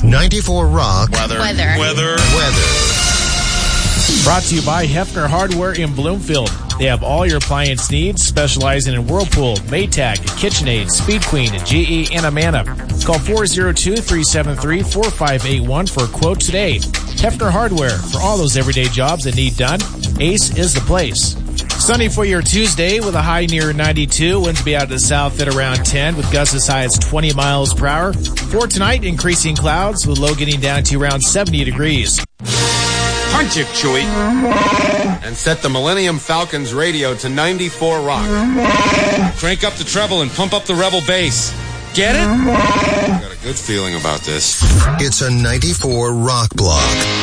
94 Rock. Weather. Brought to you by Hefner Hardware in Bloomfield. They have all your appliance needs, specializing in Whirlpool, Maytag, KitchenAid, Speed Queen, GE, and Amana. Call 402-373-4581 for a quote today. Hefner Hardware, for all those everyday jobs that need done, Ace is the place. Sunny for your Tuesday with a high near 92. Winds will be out of the south at around 10 with gusts as high as 20 miles per hour. For tonight, increasing clouds with low getting down to around 70 degrees. Punch it, Chewie. And set the Millennium Falcons radio to 94 Rock. Crank up the treble and pump up the Rebel bass. Get it? I got a good feeling about this. It's a 94 Rock block.